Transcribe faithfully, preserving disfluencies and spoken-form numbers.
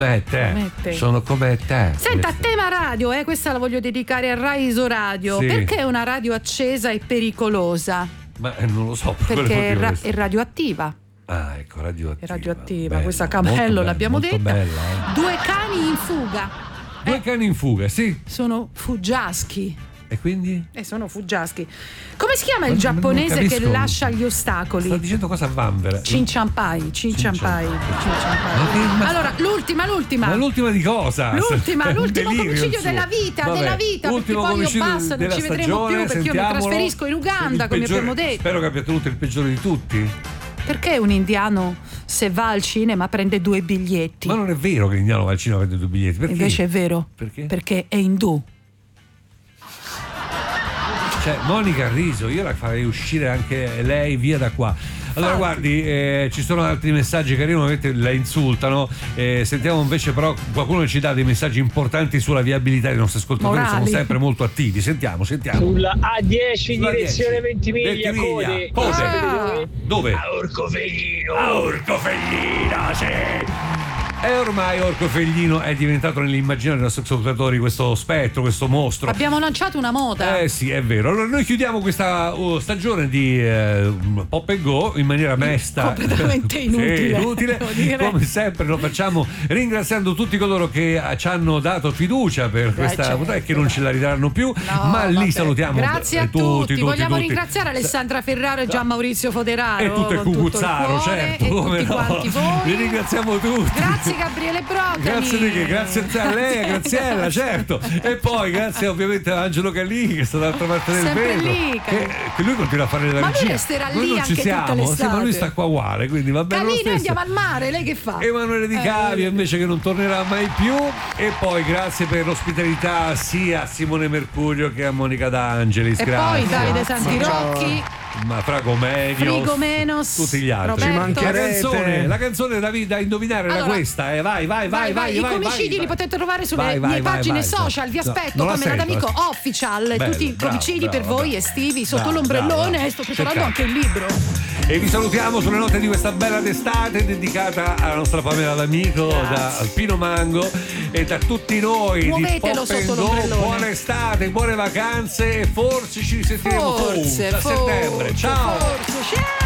Come te. Come te. Sono come te. Senta, Questa. tema radio, eh, questa la voglio dedicare a Raiso Radio. Sì. Perché è una radio accesa e pericolosa? Ma eh, non lo so. per quale Perché è, motivo ra- questo. è radioattiva. Ah, ecco, radioattiva. È radioattiva, Bella, questa molto Camello bella, l'abbiamo molto detta. Bella, eh. Due cani in fuga. Due Eh, cani in fuga, sì. sono fuggiaschi. E quindi? Eh, sono fuggiaschi. Come si chiama il Ma non- giapponese non che capisco. lascia gli ostacoli? Sta dicendo cosa vanvera. Cinciampai, Cinciampai, Ma che- Cinciampai. ma- Allora, l'ultima, l'ultima. Ma l'ultima di cosa? L'ultima, È un l'ultimo delirio omicidio il suo. della vita, Vabbè, della vita, perché ultimo poi io omicidio basta, non della ci vedremo stagione, più, perché io mi sentiamolo. trasferisco in Uganda, Il come peggiore- abbiamo detto. Spero che abbia tenuto il peggiore di tutti. Perché un indiano, se va al cinema, prende due biglietti? Ma non è vero che l'indiano va al cinema a prendere due biglietti. Perché? Invece è vero. Perché? Perché è indù. Cioè, Monica Riso, io la farei uscire anche lei via da qua. Allora, Infatti. guardi, eh, ci sono altri messaggi che arrivano, ovviamente la insultano. Eh, sentiamo invece però qualcuno che ci dà dei messaggi importanti sulla viabilità dei nostri ascoltatori, Morali. sono sempre molto attivi. Sentiamo, sentiamo. Sulla A dieci Sulla direzione dieci. Ventimiglia, Ventimiglia, code. code. Sapete Ah. dove? Dove? A Orcoveglino. A Orcoveglino, sì! E ormai Orcoveglino è diventato nell'immaginario dei nostri ascoltatori questo spettro, questo mostro. Abbiamo lanciato una moda. Eh sì, è vero. Allora noi chiudiamo questa uh, stagione di eh, Pop and Go in maniera mesta. Completamente inutile, Sì, inutile. devo dire. Come sempre lo facciamo ringraziando tutti coloro che ci hanno dato fiducia per questa certo. puntata e che non ce la ridaranno più. No, ma lì vabbè. salutiamo Grazie a eh, tutti. tutti, tutti, Vogliamo tutti. ringraziare Alessandra Ferraro e Gian Maurizio Foderaro. E tutto il con tutto cucuzzaro, cuore, certo, e come tutti no. quanti voi. Vi ringraziamo tutti. Grazie Gabriele Brocani. Grazie di che, grazie a lei, Graziella, certo. E poi grazie ovviamente a Angelo Callini che sta dall'altra parte del Sempre vetro. lì, che, che lui continua a fare la Ma lui regia. resterà Noi lì non anche ci siamo, tutta l'estate. sì, ma lui sta qua uguale, quindi va bene lo Callini, stesso. andiamo al mare, lei che fa? Emanuele Di Eh, Cavio invece che non tornerà mai più. E poi grazie per l'ospitalità sia a Simone Mercurio che a Monica D'Angelis. E grazie. poi Davide Santirocchi, Ma Fragomenio, Frigomenos, tutti gli altri. Roberto. La canzone, la canzone da, da indovinare era Allora, questa, eh. vai, vai, vai, vai, I vai, comicidi vai, li potete trovare sulle Vai, vai, mie vai, pagine vai, social. Vi vai. No, aspetto non la come sento, l'amico eh. official. Bello, tutti i bravo, comicidi bravo, per voi bravo. estivi sotto Bravo, l'ombrellone. bravo. Sto preparando Cercate. anche il libro. E vi salutiamo sulle note di questa bella d'estate dedicata alla nostra Pamela D'Amico, da Alpino Mango e da tutti noi. Muovetelo di Pop and sotto Go. l'ombrellone. Buona estate, buone vacanze e forse ci risentiremo Forse, a settembre. forse, Ciao! forse. Ciao.